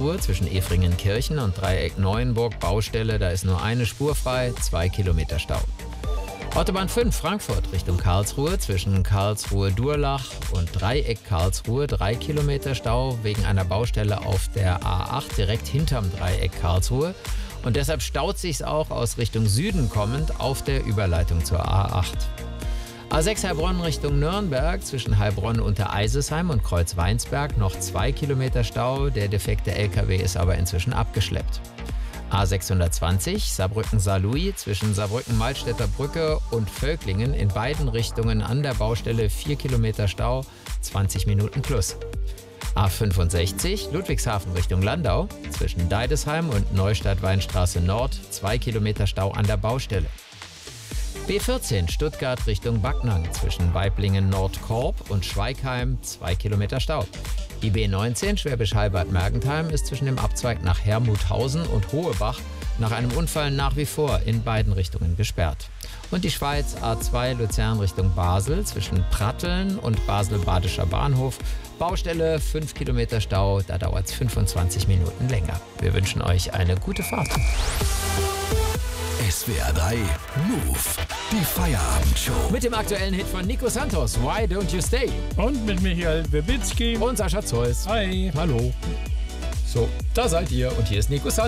Karlsruhe zwischen Efringen-Kirchen und Dreieck-Neuenburg Baustelle. Da ist nur eine Spur frei, 2 Kilometer Stau. Autobahn 5 Frankfurt Richtung Karlsruhe zwischen Karlsruhe-Durlach und Dreieck Karlsruhe 3 Kilometer Stau wegen einer Baustelle auf der A8 direkt hinterm Dreieck Karlsruhe. Und deshalb staut sich's auch aus Richtung Süden kommend auf der Überleitung zur A8. A6 Heilbronn Richtung Nürnberg zwischen Heilbronn unter Eisesheim und Kreuzweinsberg noch 2 Kilometer Stau. Der defekte LKW ist aber inzwischen abgeschleppt. A620 Saarbrücken-Saarlouis zwischen Saarbrücken-Malstädter Brücke und Völklingen in beiden Richtungen an der Baustelle 4 Kilometer Stau, 20 Minuten plus. A65 Ludwigshafen Richtung Landau zwischen Deidesheim und Neustadt-Weinstraße Nord 2 Kilometer Stau an der Baustelle. B14 Stuttgart Richtung Backnang zwischen Waiblingen-Nordkorb und Schweigheim 2 Kilometer Stau. Die B19 Schwäbisch Hall-Bad Mergentheim ist zwischen dem Abzweig nach Hermuthausen und Hohebach nach einem Unfall nach wie vor in beiden Richtungen gesperrt. Und die Schweiz A2 Luzern Richtung Basel zwischen Pratteln und Basel-Badischer Bahnhof. Baustelle 5 Kilometer Stau, da dauert es 25 Minuten länger. Wir wünschen euch eine gute Fahrt. SWR 3 Move, die Feierabendshow. Mit dem aktuellen Hit von Nico Santos, Why Don't You Stay? Und mit Michael Wibitzki Und Sascha Zeus. Hi. Hallo. So, da seid ihr und hier ist Nico Santos.